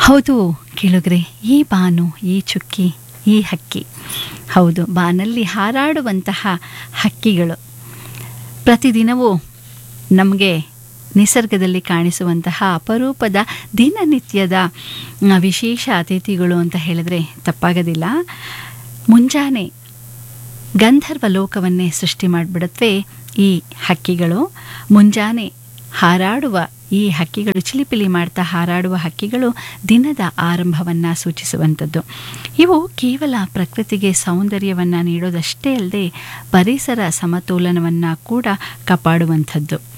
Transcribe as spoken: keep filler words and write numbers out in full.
ಹೌದು ಕೇಳುಗ್ರೆ, ಈ ಬಾನು, ಈ ಚುಕ್ಕಿ, ಈ ಹಕ್ಕಿ, ಹೌದು ಬಾನಲ್ಲಿ ಹಾರಾಡುವಂತಹ ಹಕ್ಕಿಗಳು ಪ್ರತಿದಿನವೂ ನಮಗೆ ನಿಸರ್ಗದಲ್ಲಿ ಕಾಣಿಸುವಂತಹ ಅಪರೂಪದ ದಿನನಿತ್ಯದ ಆ, ವಿಶೇಷ ಅತಿಥಿಗಳು ಅಂತ ಹೇಳಿದ್ರೆ ತಪ್ಪಾಗೋದಿಲ್ಲ. ಮುಂಜಾನೆ ಗಂಧರ್ವ ಲೋಕವನ್ನೇ ಸೃಷ್ಟಿ ಮಾಡಿಬಿಡುತ್ತವೆ ಈ ಹಕ್ಕಿಗಳು. ಮುಂಜಾನೆ ಹಾರಾಡುವ ಈ ಹಕ್ಕಿಗಳು, ಚಿಲಿಪಿಲಿ ಮಾಡ್ತಾ ಹಾರಾಡುವ ಹಕ್ಕಿಗಳು ದಿನದ ಆರಂಭವನ್ನು ಸೂಚಿಸುವಂಥದ್ದು. ಇವು ಕೇವಲ ಪ್ರಕೃತಿಗೆ ಸೌಂದರ್ಯವನ್ನು ನೀಡೋದಷ್ಟೇ ಅಲ್ಲದೆ ಪರಿಸರ ಸಮತೋಲನವನ್ನು ಕೂಡ ಕಾಪಾಡುವಂಥದ್ದು.